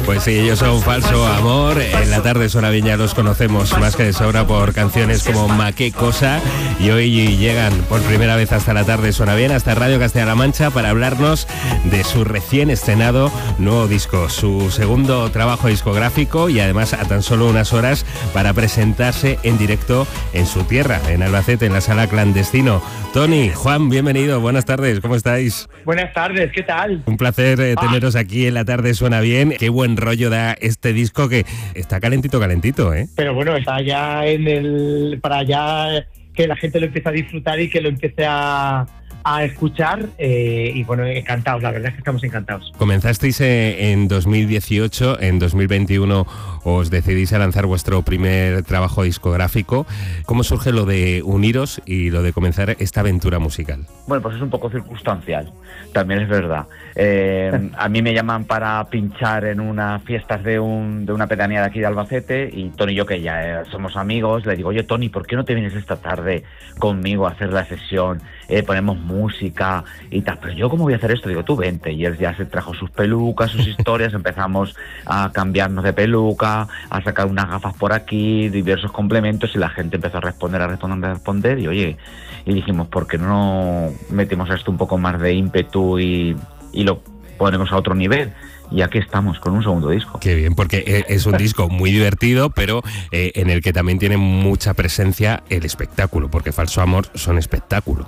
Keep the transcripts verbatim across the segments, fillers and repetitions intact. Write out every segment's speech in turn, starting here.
Pues sí, ellos son Falso Amor. En la tarde suena bien, ya los conocemos más que de sobra por canciones como Ma qué cosa. Y hoy llegan por primera vez hasta la tarde suena bien, hasta Radio Castilla-La Mancha, para hablarnos de su recién estrenado nuevo disco, su segundo trabajo discográfico, y además a tan solo unas horas para presentarse en directo en su tierra, en Albacete, en la Sala Clandestino. Tony, Juan, bienvenido, buenas tardes, ¿cómo estáis? Buenas tardes, ¿qué tal? Un placer eh, teneros ah. aquí en la tarde suena bien. Qué buen rollo da este disco, que está calentito, calentito, ¿eh? Pero bueno, está ya en el... para ya que la gente lo empiece a disfrutar y que lo empiece a... a escuchar, eh, y bueno, encantados, la verdad es que estamos encantados. Comenzasteis eh, en dos mil dieciocho, en dos mil veintiuno os decidís a lanzar vuestro primer trabajo discográfico. ¿Cómo surge lo de uniros y lo de comenzar esta aventura musical? Bueno, pues es un poco circunstancial, también es verdad. Eh, a mí me llaman para pinchar en unas fiestas de, un, de una pedanía de aquí de Albacete, y Tony y yo, que ya eh, somos amigos, le digo, oye Tony, ¿por qué no te vienes esta tarde conmigo a hacer la sesión? Eh, ponemos música y tal, pero yo ¿cómo voy a hacer esto? Digo, tú vente. Y él ya se trajo sus pelucas, sus historias, empezamos a cambiarnos de peluca, a sacar unas gafas por aquí, diversos complementos, y la gente empezó a responder, a responder, a responder, y oye, y dijimos, ¿por qué no metemos esto un poco más de ímpetu y, y lo ponemos a otro nivel? Y aquí estamos con un segundo disco. Qué bien, porque es un disco muy divertido, pero eh, en el que también tiene mucha presencia el espectáculo, porque Falso Amor son espectáculo.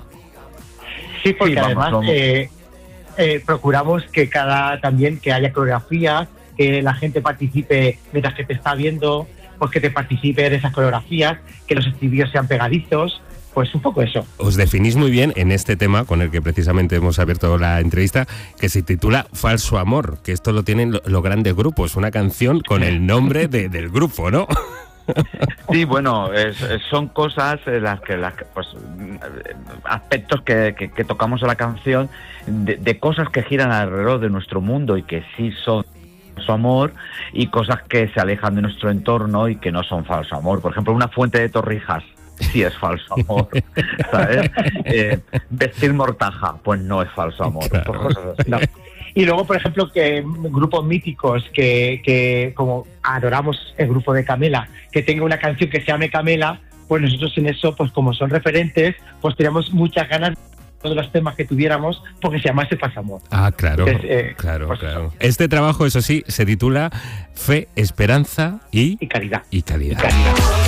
Sí, porque sí, vamos, además somos... eh, eh, procuramos que cada también que haya coreografías, que la gente participe mientras que te está viendo, pues que te participe en esas coreografías, que los estribillos sean pegadizos, pues un poco eso. Os definís muy bien en este tema con el que precisamente hemos abierto la entrevista, que se titula Falso Amor, que esto lo tienen los lo grandes grupos, una canción con el nombre de, del grupo, ¿no? Sí, bueno, es, son cosas en las que, las que pues, aspectos que, que, que tocamos en la canción, de, de cosas que giran alrededor de nuestro mundo y que sí son falso amor, y cosas que se alejan de nuestro entorno y que no son falso amor. Por ejemplo, una fuente de Torrijas sí es falso amor, ¿sabes? Eh, vestir mortaja, pues no es falso amor. Claro. Por cosas así. No. Y luego, por ejemplo, que grupos míticos que, que como adoramos el grupo de Camela, que tenga una canción que se llame Camela, pues nosotros en eso, pues como son referentes, pues teníamos muchas ganas de todos los temas que tuviéramos porque se llamase Falso Amor. Ah, claro, Entonces, eh, claro, pues claro. Eso. Este trabajo, eso sí, se titula Fe, Esperanza y... Y calidad. Y calidad. Y calidad.